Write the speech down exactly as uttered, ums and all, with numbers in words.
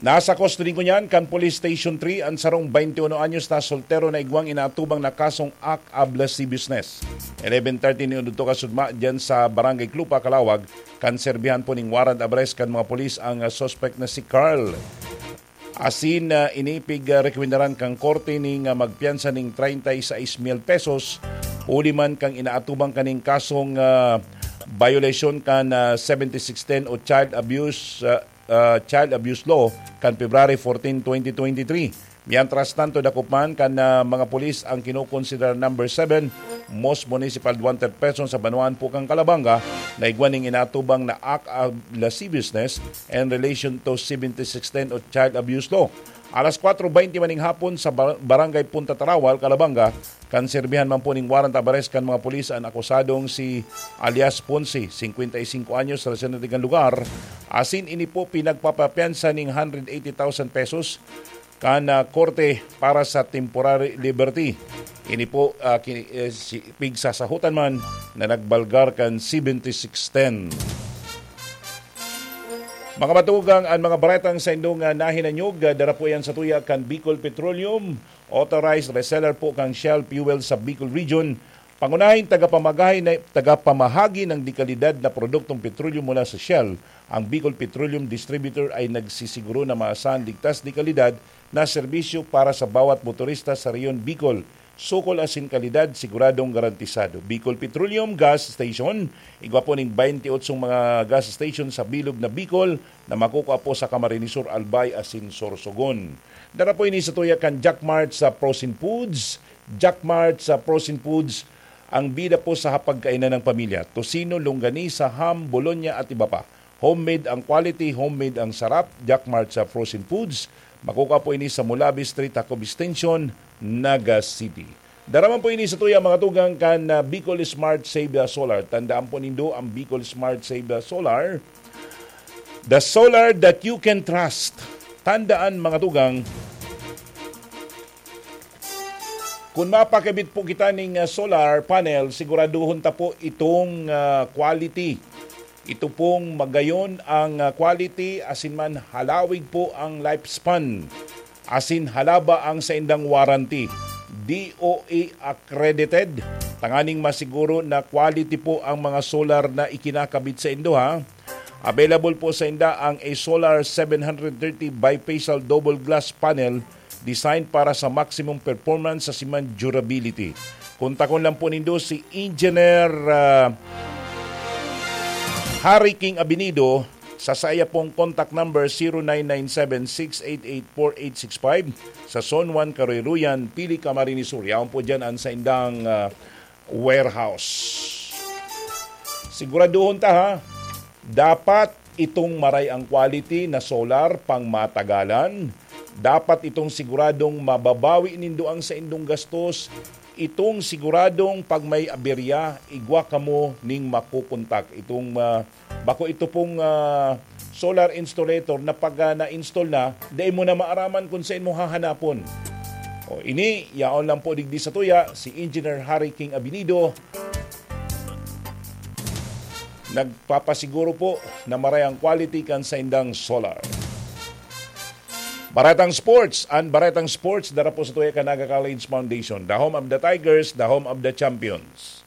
Nasa custody ko niyan, kan Police Station three, ang sarong twenty-one anyos na soltero na igwang inaatubang na kasong ak ablasi business. eleven thirty ni Uduto Kasudma dyan sa Barangay Clupa, Calawag, kan serbihan po ning warrant arrest kan mga polis ang uh, suspect na si Carl. Asin uh, inipig uh, rekomendaran kang korte ning uh, magpiyansa ning thirty-six mil pesos, uli man kang inaatubang kaning kasong uh, violation kan uh, seventy-six ten o child abuse uh, Uh, child abuse law kan February fourteenth, twenty twenty-three. Mientras tanto dakupman kan uh, mga pulis ang kinukonsider number seven most municipal wanted person sa Banuan po kang Calabanga na igwaning inatubang na act of lasciviousness in relation to seventy-six ten o child abuse law. Alas four twenty maning hapon sa Barangay Punta Tarawal, Calabanga, kan serbihan man po ning warrant of arrest kan mga pulis ang akusadong si alias Ponce, fifty-five anyos, residente ng lugar. Asin ini po pinagpapapiyansa ning one hundred eighty thousand pesos kan uh, korte para sa temporary liberty. Ini po uh, kin, uh, si, pigsasahutan man na nagbalgar kan seventy-six ten. Mga matugang ang mga baretang sa indong uh, nahinanyog, uh, dara po yan sa tuya kan Bicol Petroleum, authorized reseller po kang Shell Fuel sa Bicol Region. Pangunahing tagapamahagi, na, tagapamahagi ng dekalidad na produktong petroleum mula sa Shell, ang Bicol Petroleum Distributor ay nagsisiguro na maasahan ligtas dekalidad na serbisyo para sa bawat motorista sa Riyon Bicol. Sukol asin kalidad, siguradong garantisado. Bicol Petroleum Gas Station, igwa po ning twenty-eight mga gas station sa bilog na Bicol na makukuha po sa Camarinesur, Albay, asin Sorsogon. Dara po ini sa tuya kan Jackmart sa Frozen Foods. Jackmart sa Frozen Foods, ang bida po sa hapagkainan ng pamilya. Tosino, longganisa, ham, bologna at iba pa. Homemade ang quality, homemade ang sarap. Jackmart sa Frozen Foods. Makukuha po ini sa Mulabi Street, Tacob Extension, Naga City. Daraman po ini sa tuya mga tugang kan uh, Bicol Smart Save Solar. Tandaan po nindo ang Bicol Smart Save Solar. The solar that you can trust. Tandaan mga tugang, kung mapakabit po kita ng uh, solar panel, siguraduhon ta po itong uh, quality. Ito pong magayon ang uh, quality, asin man halawig po ang lifespan. Asin halaba ang sa indang warranty. D O A accredited. Tanganing masiguro na quality po ang mga solar na ikinakabit sa indo ha. Available po sa inda ang A Solar seven thirty bifacial double glass panel designed para sa maximum performance sa siman durability. Kontakon lang po nindo si Engineer uh, Harry King Abinido sa saya pong contact number zero nine nine seven, six eight eight, four eight six five sa Zone one, Caroyruyan, Pili, Camarinesur. Yaon po dyan ang sa indang uh, warehouse. Siguraduhon ta ha, dapat itong maray ang quality na solar pang matagalan. Dapat itong siguradong mababawi nindo ang sa indong gastos. Itong siguradong pag may aberya, igwa kamo ning makukontak. Itong uh, bako ito pong uh, solar installator na pag uh, na-install na, dahil mo na maaraman kung saan mo hahanapon. O ini, yaon lang po digdi sa tuya, si Engineer Harry King Abinido. Nagpapasiguro po na marayang quality kan sa indang solar. Baretang Sports and Baretang Sports, dara po sa tuya Canaga College Foundation, the home of the Tigers, the home of the champions.